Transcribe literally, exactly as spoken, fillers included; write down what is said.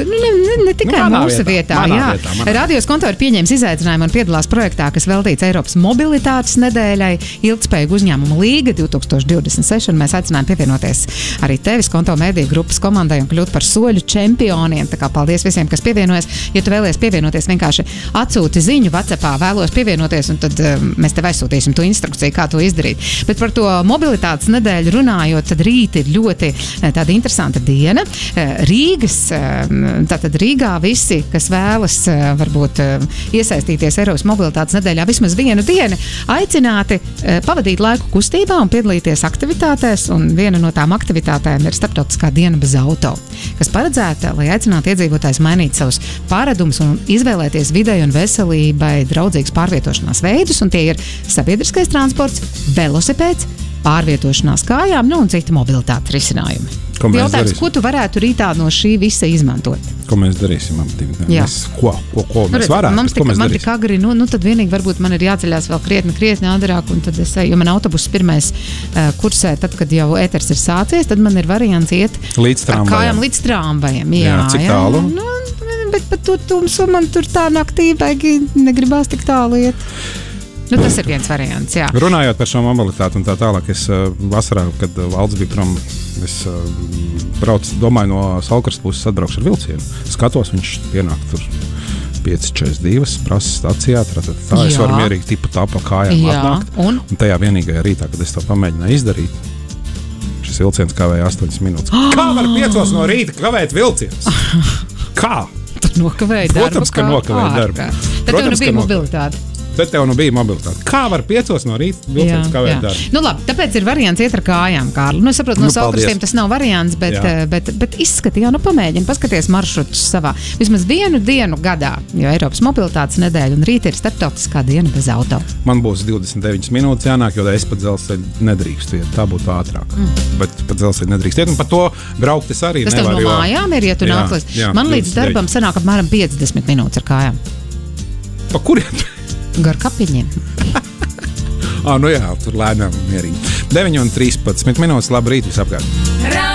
nu, ne, ne, ne tikai nu, mūsu vietā. vietā, jā. vietā Radios kontori pieņēmis izaicinājumu un piedalās projektā, kas veltīts Eiropas mobilitātes nedēļai, ilgtspējīgu uzņēmumu līga divtūkstoš divdesmit seši, un mēs aicinājām pievienoties arī tevis Konto mediju grupas komandai un kļūt par soļu čempioniem. Tā kā paldies visiem, kas pievienojas. Ja tu vēlies pievienoties, vienkārši atsūti ziņu WhatsAppā, vēlos pievienoties, un tad um, mēs tev aizsūtīsim to instrukciju, kā to izdarīt. Bet par to mobilitātes nedēļu runājot, tad rīt ir ļoti tāda interesanta diena. Rīgas, tātad Rīgā visi, kas vēlas varbūt iesaistīties Eiropas mobilitātes nedēļā vismaz vienu dienu, aicināti pavadīt laiku kustībā un piedalīties aktivitātēs, un viena no tām aktivitātēm ir starptautiskā diena bez auto, kas paredzēta, lai aicinātu iedzīvotājus mainīt savus pāredumus un izvēlēties videi un veselībai draudzīgus pārvietošanās veidus, un tie ir sabiedriskais transports, velosipēds, pārvietošanās kājām, nu un citi mobilitātes risinājumi. Jautājums, ko tu varētu rītā no šī visa izmantot? Ko mēs darīsim? Mēs, ko, ko, ko mēs nu, varētu? Mums tik, man tik agri, nu, nu tad vienīgi varbūt man ir jāceļās vēl krietni, krietni ātrāk, un tad es, jo man autobuss pirmais uh, kursē, tad, kad jau ēters ir sācies, tad man ir variants iet līdz tramvajam. Kājām līdz tramvajam. Jā, jā, cik tālu? Jā, nu, bet pat tu, tums, un man tur tā naktī baigi negribās tik tālu iet. Nu, tas ir viens variants, jā. Runājot par šo mobilitāti un tā tālāk, es uh, vasarā, kad valsts bija prom, es uh, braucu, domāju, no Saulkaras puses atbraukšu ar vilcienu. Skatos, viņš pienāk tur pieci četrdesmit divi, prasa stacijā, tā, tā, tā es varu mierīgi tipu tā pa kājām jā. atnākt. Un? un tajā vienīgajā rītā, kad es to pamēģināju izdarīt, šis vilciens kavēja astoņas minūtes. Kā var piecos no rīta kavēt vilciens? Kā? Tad nokavēja darbu. Protams, ka nokavēja darbu. Tad tev nebija mobilitāte. Tad tev nu bija mobilitāte. Kā var piecos no rīta vilciens kavēt darbu? Nu labi, tāpēc ir variants iet ar kājām, Kārli. Nu, es saprotu, no nu, Saulkrastiem tas nav variants, bet, bet, bet izskati, jā, nu pamēģini, paskaties maršrutus savā. Vismaz vienu dienu gadā, jo Eiropas mobilitātes nedēļa un rīt ir starptautiskā diena bez auto. Man būs divdesmit deviņas minūtes jānāk, jo es pa dzelzceļu nedrīkstu iet. Tā būtu ātrāk. Mm. Bet pa dzelzceļu nedrīkst iet, un pa to braukt es arī tas nevaru. Tas tev no mājām ir, ja tu nāk līdz. Man līdz darbam sanāk apmēram piecdesmit minūtes ar kājām. Pa kuriem? Gar kapiņiem. ah, nu jā, tur lēnām mierīgi. deviņi un trīspadsmit minūtes, labu rītu visapkārt.